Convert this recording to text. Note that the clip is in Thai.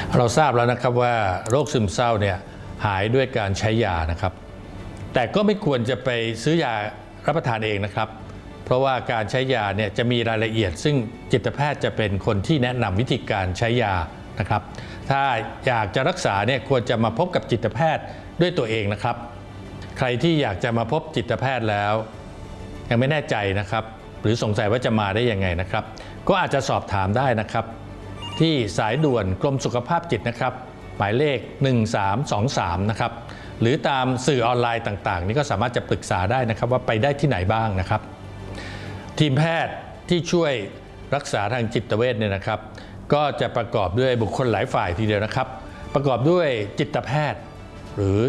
เราทราบแล้วนะครับว่าโรคซึมเศร้าเนี่ยหายด้วยการใช้ยานะครับแต่ก็ไม่ควรจะไปซื้อยารับประทานเองนะครับเพราะว่าการใช้ยาเนี่ยจะมีรายละเอียดซึ่งจิตแพทย์จะเป็นคนที่แนะนำวิธีการใช้ยานะครับถ้าอยากจะรักษาเนี่ยควรจะมาพบกับจิตแพทย์ด้วยตัวเองนะครับใครที่อยากจะมาพบจิตแพทย์แล้วยังไม่แน่ใจนะครับหรือสงสัยว่าจะมาได้ยังไงนะครับก็อาจจะสอบถามได้นะครับที่สายด่วนกรมสุขภาพจิตนะครับหมายเลข1323นะครับหรือตามสื่อออนไลน์ต่างๆนี่ก็สามารถจะปรึกษาได้นะครับว่าไปได้ที่ไหนบ้างนะครับทีมแพทย์ที่ช่วยรักษาทางจิตเวชเนี่ยนะครับก็จะประกอบด้วยบุคคลหลายฝ่ายทีเดียวนะครับประกอบด้วยจิตแพทย์หรือ